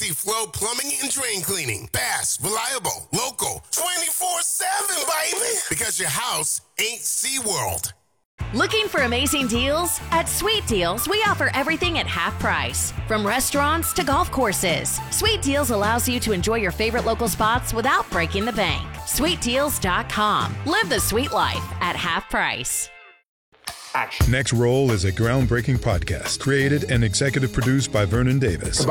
AC Flow Plumbing and Drain Cleaning. Fast, reliable, local, 24/7, baby. Because your house ain't SeaWorld. Looking for amazing deals? At Sweet Deals, we offer everything at half price. From restaurants to golf courses, Sweet Deals allows you to enjoy your favorite local spots without breaking the bank. SweetDeals.com. Live the sweet life at half price. Next Roll is a groundbreaking podcast created and executive produced by Vernon Davis.